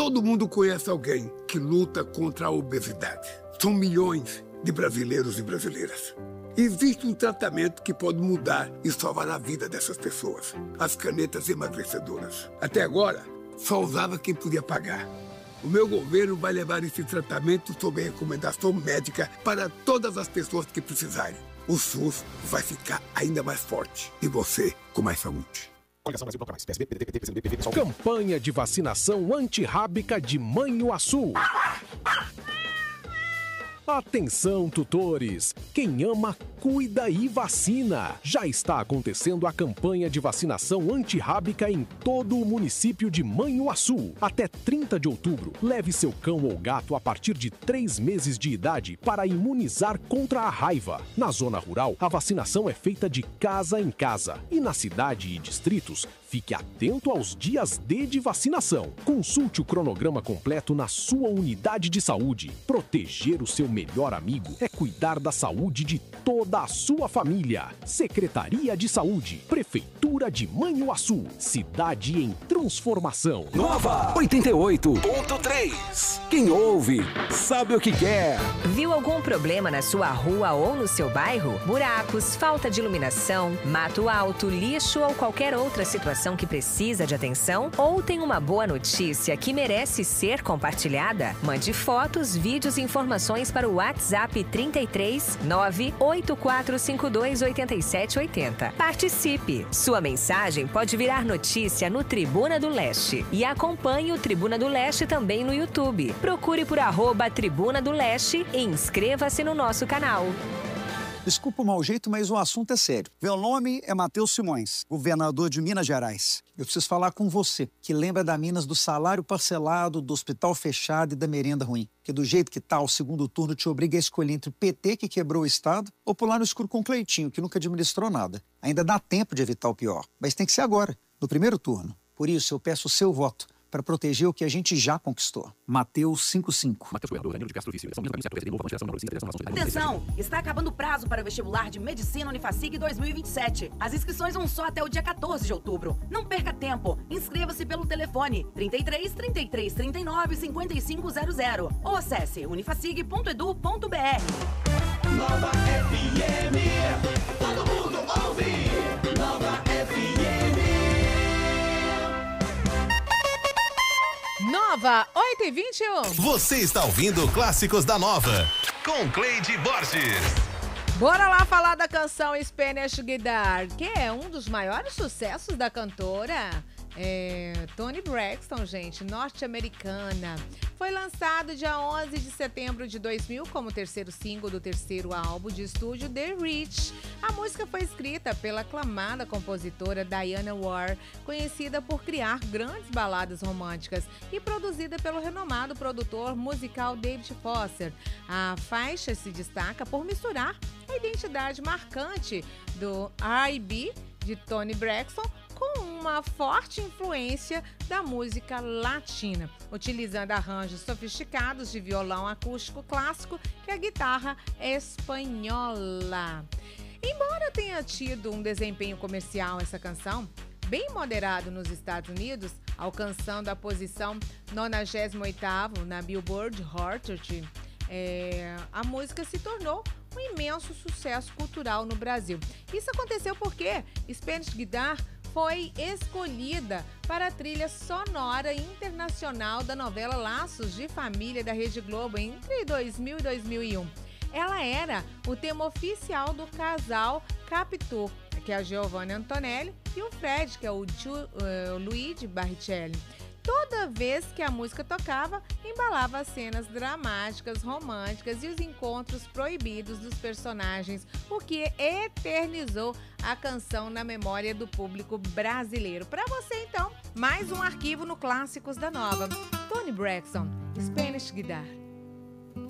Todo mundo conhece alguém que luta contra a obesidade. São milhões de brasileiros e brasileiras. Existe um tratamento que pode mudar e salvar a vida dessas pessoas. As canetas emagrecedoras. Até agora, só usava quem podia pagar. O meu governo vai levar esse tratamento sob recomendação médica para todas as pessoas que precisarem. O SUS vai ficar ainda mais forte e você com mais saúde. Campanha de vacinação antirrábica de Manhuaçu. Atenção, tutores! Quem ama, cuida e vacina. Já está acontecendo a campanha de vacinação antirrábica em todo o município de Manhuaçu. Até 30 de outubro, leve seu cão ou gato a partir de 3 meses de idade para imunizar contra a raiva. Na zona rural, a vacinação é feita de casa em casa. E na cidade e distritos, fique atento aos dias D de vacinação. Consulte o cronograma completo na sua unidade de saúde. Proteger o seu melhor amigo é cuidar da saúde de toda a sua família. Secretaria de Saúde, Prefeitura de Manhuaçu, cidade em transformação. Nova 88.3. Quem ouve, sabe o que quer. Viu algum problema na sua rua ou no seu bairro? Buracos, falta de iluminação, mato alto, lixo ou qualquer outra situação que precisa de atenção? Ou tem uma boa notícia que merece ser compartilhada? Mande fotos, vídeos e informações para o WhatsApp 33 98452 8780. Participe! Sua mensagem pode virar notícia no Tribuna do Leste. E acompanhe o Tribuna do Leste também no YouTube. Procure por @Tribuna do Leste e inscreva-se no nosso canal. Desculpa o mau jeito, mas o assunto é sério. Meu nome é Matheus Simões, governador de Minas Gerais. Eu preciso falar com você, que lembra da Minas do salário parcelado, do hospital fechado e da merenda ruim. Que do jeito que tá, o segundo turno te obriga a escolher entre o PT, que quebrou o Estado, ou pular no escuro com o Cleitinho, que nunca administrou nada. Ainda dá tempo de evitar o pior, mas tem que ser agora, no primeiro turno. Por isso, eu peço o seu voto para proteger o que a gente já conquistou. Mateus 5:5. Atenção! Está acabando o prazo para o vestibular de Medicina Unifacig 2027. As inscrições vão só até o dia 14 de outubro. Não perca tempo. Inscreva-se pelo telefone 33 33 39 5500 ou acesse unifacig.edu.br. Nova FM. Todo mundo ouve. Nova FM. Nova 8h21. Você está ouvindo Clássicos da Nova com Cleide Borges. Bora lá falar da canção Spanish Guitar, que é um dos maiores sucessos da cantora Toni Braxton, gente, norte-americana. Foi lançado dia 11 de setembro de 2000 como terceiro single do terceiro álbum de estúdio The Reach. A música foi escrita pela aclamada compositora Diana Ross, conhecida por criar grandes baladas românticas, e produzida pelo renomado produtor musical David Foster. A faixa se destaca por misturar a identidade marcante do R&B de Toni Braxton com uma forte influência da música latina, utilizando arranjos sofisticados de violão acústico clássico e a guitarra espanhola. Embora tenha tido um desempenho comercial essa canção, bem moderado nos Estados Unidos, alcançando a posição 98º na Billboard Hot 100, a música se tornou um imenso sucesso cultural no Brasil. Isso aconteceu porque Spanish Guitar foi escolhida para a trilha sonora internacional da novela Laços de Família da Rede Globo entre 2000 e 2001. Ela era o tema oficial do casal Capitu, que é a Giovanna Antonelli, e o Fred, que é o Luigi Barrichelli. Toda vez que a música tocava, embalava as cenas dramáticas, românticas e os encontros proibidos dos personagens, o que eternizou a canção na memória do público brasileiro. Para você, então, mais um arquivo no Clássicos da Nova. Toni Braxton, Spanish Guitar.